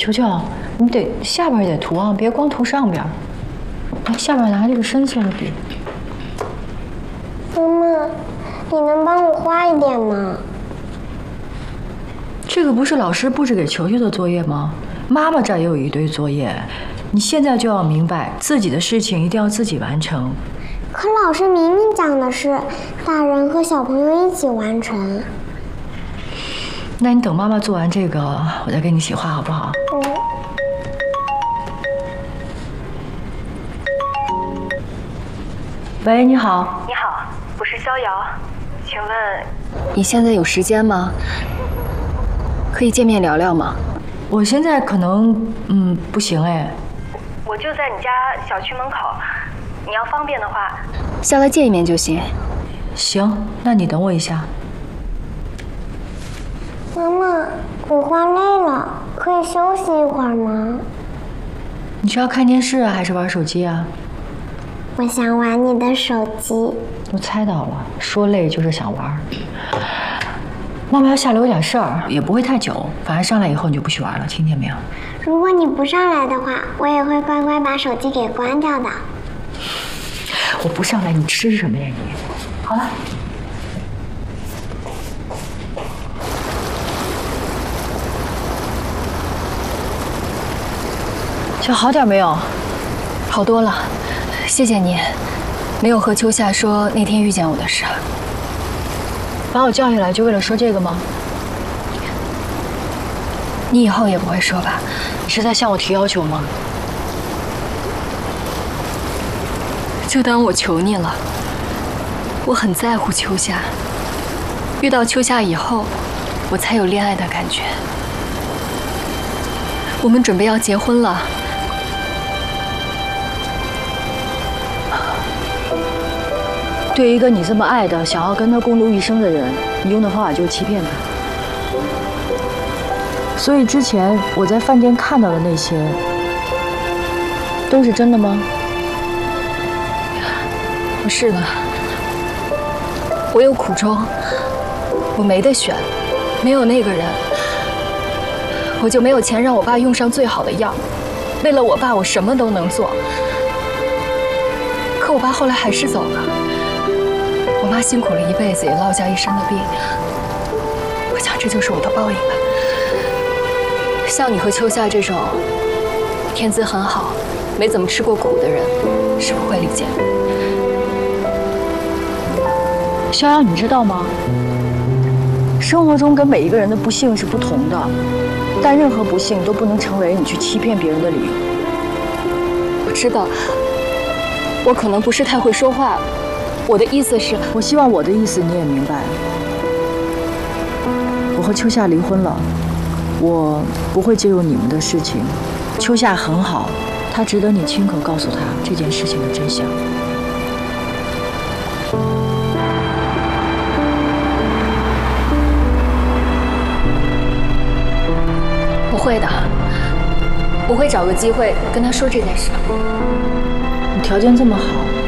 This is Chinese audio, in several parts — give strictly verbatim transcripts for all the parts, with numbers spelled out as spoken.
球球，你得下边也得涂啊，别光涂上边。下边拿这个深色的笔。 妈妈，你能帮我画一点吗？ 这个不是老师布置给球球的作业吗？妈妈这儿也有一堆作业，你现在就要明白，自己的事情一定要自己完成。 可老师明明讲的是大人和小朋友一起完成。 那你等妈妈做完这个，我再给你一起画，好不好？ 嗯。 喂，你好。 你好，我是逍遥，请问你现在有时间吗？可以见面聊聊吗？ 我现在可能嗯不行哎。 我就在你家小区门口，你要方便的话，下来见一面就行。 行，那你等我一下。 妈妈，我画累了，可以休息一会儿吗？ 你是要看电视啊，还是玩手机啊？ 我想玩你的手机。 我猜到了，说累就是想玩。妈妈要下楼有点事儿，也不会太久，反正上来以后你就不许玩了，听见没有？ 如果你不上来的话，我也会乖乖把手机给关掉的。 我不上来，你吃什么呀你？好了。就好点没有？ 好多了，谢谢你，没有和秋夏说那天遇见我的事。 把我叫下来就为了说这个吗？ 你以后也不会说吧？ 你是在向我提要求吗？ 就当我求你了。我很在乎秋夏，遇到秋夏以后，我才有恋爱的感觉。我们准备要结婚了。 对一个你这么爱的、想要跟他共度一生的人，你用的方法就是欺骗他。所以之前我在饭店看到的那些，都是真的吗？ 不是的，我有苦衷，我没得选，没有那个人，我就没有钱让我爸用上最好的药。为了我爸，我什么都能做。可我爸后来还是走了。我妈辛苦了一辈子，也落下一身的病。我想这就是我的报应吧。像你和秋夏这种天资很好、没怎么吃过苦的人，是不会理解的。 逍遥，你知道吗？生活中跟每一个人的不幸是不同的，但任何不幸都不能成为你去欺骗别人的理由。 我知道，我可能不是太会说话。我的意思是， 我希望我的意思你也明白。我和秋夏离婚了，我不会介入你们的事情。秋夏很好，她值得你亲口告诉她这件事情的真相。 我会的，我会找个机会跟她说这件事。 你条件这么好。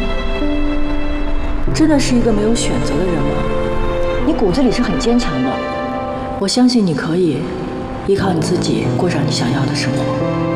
真的是一个没有选择的人吗？你骨子里是很坚强的，我相信你可以依靠你自己过上你想要的生活。